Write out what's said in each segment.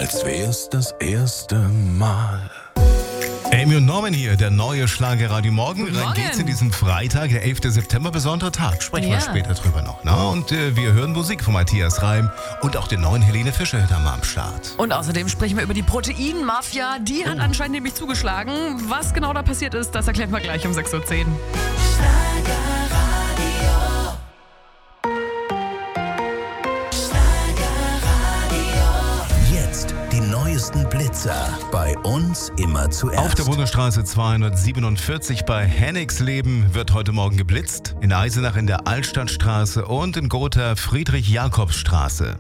als wär's das erste Mal. Amy und Norman hier, der neue Schlagerradio Morgen. Guten Dann Morgen. geht's in diesen Freitag, der 11. September, besonderer Tag. Sprechen wir später drüber noch. Na? Und wir hören Musik von Matthias Reim und auch den neuen Helene Fischer da mal am Start. Und außerdem sprechen wir über die Proteinmafia. Die hat anscheinend nämlich zugeschlagen. Was genau da passiert ist, das erklären wir gleich um 6.10 Uhr. Jetzt die neuesten Blitzer. Bei uns immer zuerst. Auf der Bundesstraße 247 bei Henningsleben wird heute Morgen geblitzt. In Eisenach in der Altstadtstraße und in Gotha Friedrich-Jakobs-Straße.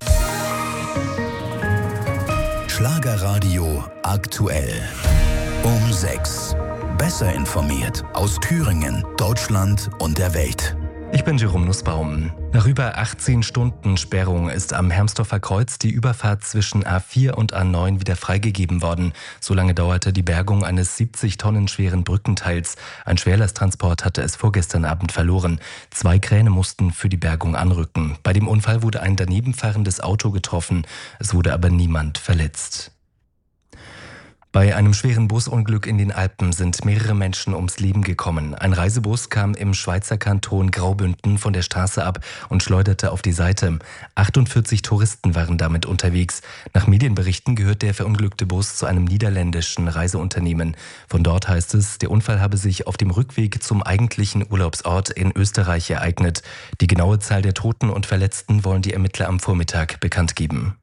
Schlagerradio aktuell. Um 6. Besser informiert aus Thüringen, Deutschland und der Welt. Ich bin Jerome Nussbaum. Nach über 18 Stunden Sperrung ist am Hermsdorfer Kreuz die Überfahrt zwischen A4 und A9 wieder freigegeben worden. So lange dauerte die Bergung eines 70 Tonnen schweren Brückenteils. Ein Schwerlasttransport hatte es vorgestern Abend verloren. 2 Kräne mussten für die Bergung anrücken. Bei dem Unfall wurde ein daneben fahrendes Auto getroffen. Es wurde aber niemand verletzt. Bei einem schweren Busunglück in den Alpen sind mehrere Menschen ums Leben gekommen. Ein Reisebus kam im Schweizer Kanton Graubünden von der Straße ab und schleuderte auf die Seite. 48 Touristen waren damit unterwegs. Nach Medienberichten gehört der verunglückte Bus zu einem niederländischen Reiseunternehmen. Von dort heißt es, der Unfall habe sich auf dem Rückweg zum eigentlichen Urlaubsort in Österreich ereignet. Die genaue Zahl der Toten und Verletzten wollen die Ermittler am Vormittag bekannt geben.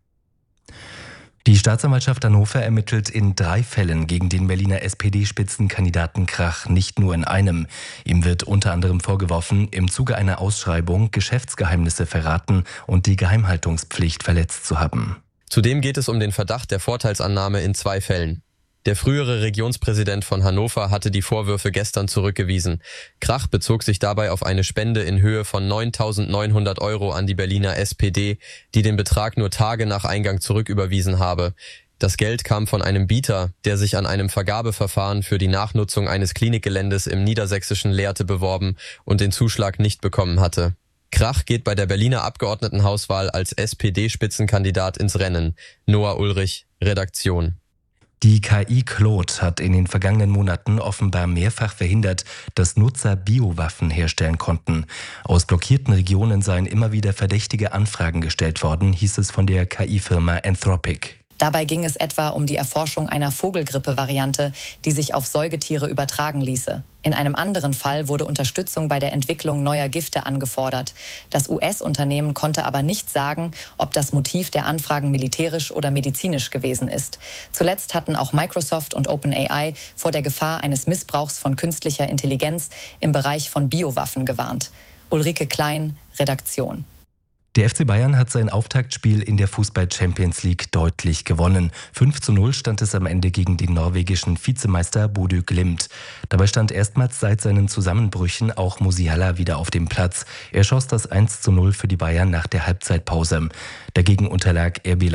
Die Staatsanwaltschaft Hannover ermittelt in 3 Fällen gegen den Berliner SPD-Spitzenkandidaten Krach, nicht nur in einem. Ihm wird unter anderem vorgeworfen, im Zuge einer Ausschreibung Geschäftsgeheimnisse verraten und die Geheimhaltungspflicht verletzt zu haben. Zudem geht es um den Verdacht der Vorteilsannahme in 2 Fällen. Der frühere Regionspräsident von Hannover hatte die Vorwürfe gestern zurückgewiesen. Krach bezog sich dabei auf eine Spende in Höhe von 9.900 € an die Berliner SPD, die den Betrag nur Tage nach Eingang zurücküberwiesen habe. Das Geld kam von einem Bieter, der sich an einem Vergabeverfahren für die Nachnutzung eines Klinikgeländes im niedersächsischen Lehrte beworben und den Zuschlag nicht bekommen hatte. Krach geht bei der Berliner Abgeordnetenhauswahl als SPD-Spitzenkandidat ins Rennen. Noah Ulrich, Redaktion. Die KI Claude hat in den vergangenen Monaten offenbar mehrfach verhindert, dass Nutzer Biowaffen herstellen konnten. Aus blockierten Regionen seien immer wieder verdächtige Anfragen gestellt worden, hieß es von der KI-Firma Anthropic. Dabei ging es etwa um die Erforschung einer Vogelgrippe-Variante, die sich auf Säugetiere übertragen ließe. In einem anderen Fall wurde Unterstützung bei der Entwicklung neuer Gifte angefordert. Das US-Unternehmen konnte aber nicht sagen, ob das Motiv der Anfragen militärisch oder medizinisch gewesen ist. Zuletzt hatten auch Microsoft und OpenAI vor der Gefahr eines Missbrauchs von künstlicher Intelligenz im Bereich von Biowaffen gewarnt. Ulrike Klein, Redaktion. Der FC Bayern hat sein Auftaktspiel in der Fußball-Champions League deutlich gewonnen. 5:0 stand es am Ende gegen den norwegischen Vizemeister Bodø Glimt. Dabei stand erstmals seit seinen Zusammenbrüchen auch Musiala wieder auf dem Platz. Er schoss das 1:0 für die Bayern nach der Halbzeitpause. Dagegen unterlag RB